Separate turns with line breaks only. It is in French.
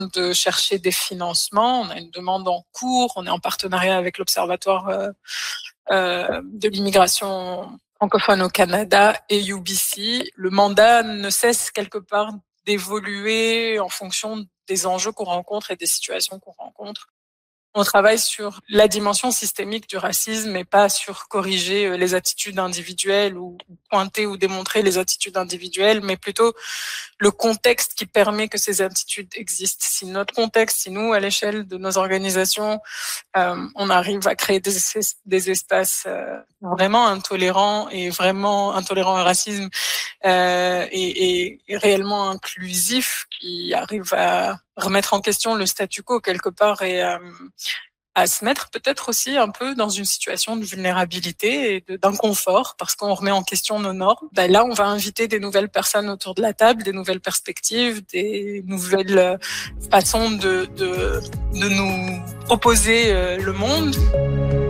de chercher des financements. On a une demande en cours, on est en partenariat avec l'Observatoire de l'immigration francophone au Canada et UBC. Le mandat ne cesse quelque part d'évoluer en fonction des enjeux qu'on rencontre et des situations qu'on rencontre. On travaille sur la dimension systémique du racisme et pas sur corriger les attitudes individuelles ou pointer ou démontrer les attitudes individuelles, mais plutôt le contexte qui permet que ces attitudes existent. Si notre contexte, si nous, à l'échelle de nos organisations, on arrive à créer des espaces vraiment intolérants et vraiment intolérants au racisme et réellement inclusifs, qui arrivent à remettre en question le statu quo quelque part et à se mettre peut-être aussi un peu dans une situation de vulnérabilité et d'inconfort parce qu'on remet en question nos normes. Ben là, on va inviter des nouvelles personnes autour de la table, des nouvelles perspectives, des nouvelles façons de nous proposer le monde.